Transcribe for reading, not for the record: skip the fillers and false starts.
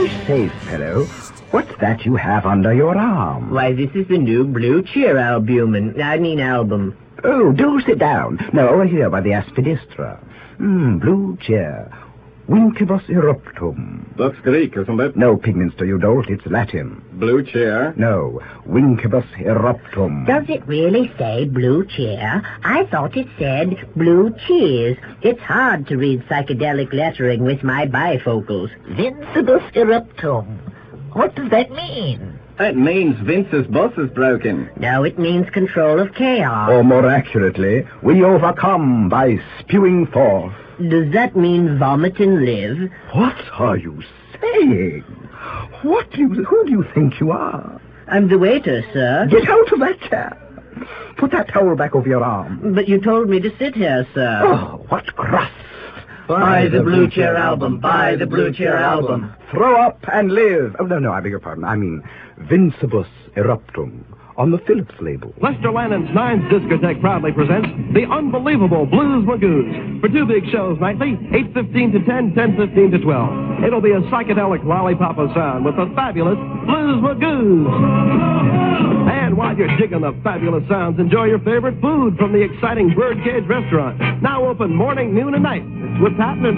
I say, fellow, what's that you have under your arm? Why, this is the new Blue Cheer album. Oh, do sit down. No, over here by the aspidistra. Blue Cheer. Vincebus eruptum. That's Greek, isn't it? No, Pigminster, you dolt. It's Latin. Blue Cheer? No, Vincebus eruptum. Does it really say Blue Cheer? I thought it said Blue Cheers. It's hard to read psychedelic lettering with my bifocals. Vincebus eruptum. What does that mean? It means Vince's bus is broken. No, it means control of chaos. Or more accurately, we overcome by spewing forth. Does that mean vomit and live? What are you saying? Who do you think you are? I'm the waiter, sir. Get out of that chair. Put that towel back over your arm. But you told me to sit here, sir. Oh, what crust. Buy the Blue Cheer album. Buy the Blue Cheer album. Throw up and live. Oh, no, I beg your pardon. I mean, Vincebus eruptum. On the Phillips label. Lester Lannon's Nines Discotheque proudly presents the unbelievable Blues Magoos for 2 big shows nightly, 8:15 to 10, 10:15 to 12. It'll be a psychedelic lollipop of sound with the fabulous Blues Magoos. And while you're digging the fabulous sounds, enjoy your favorite food from the exciting Birdcage Restaurant. Now open morning, noon, and night. It's what's happening.